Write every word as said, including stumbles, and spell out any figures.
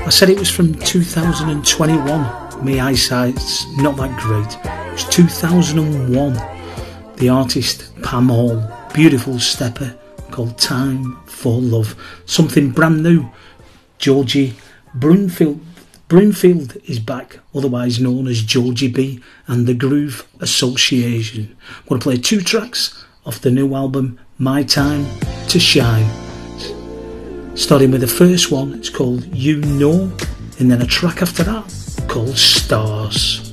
I said it was from two thousand twenty-one. My eyesight's not that great. It was two thousand one. The artist Pam Hall, beautiful stepper called Time for Love. Something brand new. Georgie Broomfield, Broomfield is back, otherwise known as Georgie B and the Groove Association. I'm going to play two tracks off the new album My Time to Shine. Starting with the first one, it's called You Know, and then a track after that called Stars.